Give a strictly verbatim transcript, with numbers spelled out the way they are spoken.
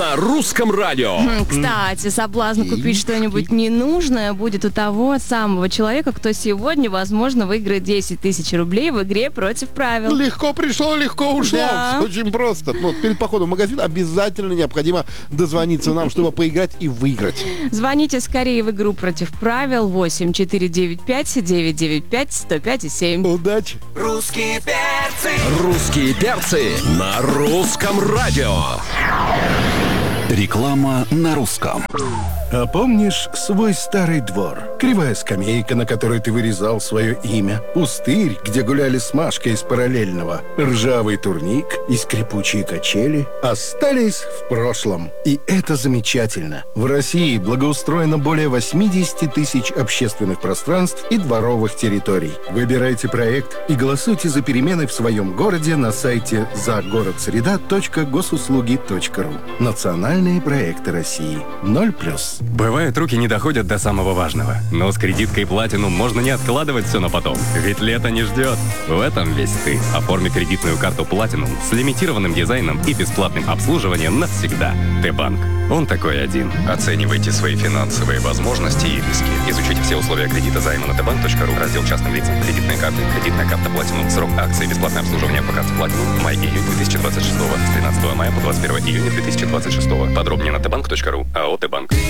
на русском радио. Кстати, соблазн купить что-нибудь ненужное будет у того самого человека, кто сегодня, возможно, выиграет десять тысяч рублей в игре «Против правил». Легко пришло, легко ушло. Да. Очень просто. Ну, перед походом в магазин обязательно необходимо дозвониться нам, чтобы поиграть и выиграть. Звоните скорее в игру «Против правил» восемь четыре девять пять девять девять пять сто пять семь. Удачи! Русские перцы! Русские перцы на русском радио. Реклама на русском. А помнишь свой старый двор? Кривая скамейка, на которой ты вырезал свое имя. Пустырь, где гуляли с Машкой из параллельного. Ржавый турник и скрипучие качели остались в прошлом. И это замечательно. В России благоустроено более восемьдесят тысяч общественных пространств и дворовых территорий. Выбирайте проект и голосуйте за перемены в своем городе на сайте загородсреда точка госуслуги точка ру. Национальные проекты России. ноль плюс. Бывает, руки не доходят до самого важного. Но с кредиткой Platinum можно не откладывать все на потом. Ведь лето не ждет. В этом весь ты. Оформи кредитную карту Platinum с лимитированным дизайном и бесплатным обслуживанием навсегда. Т-банк. Он такой один. Оценивайте свои финансовые возможности и риски. Изучите все условия кредита займа на тэ банк точка ру. Раздел частным лицам. Кредитные карты. Кредитная карта Platinum. Срок акции. Бесплатное обслуживание по карте Platinum. Май-июнь две тысячи двадцать шестого. С тринадцатого мая по двадцать первое июня две тысячи двадцать шестого. Подробнее на тэ банк точка ру. АО «Т-банк».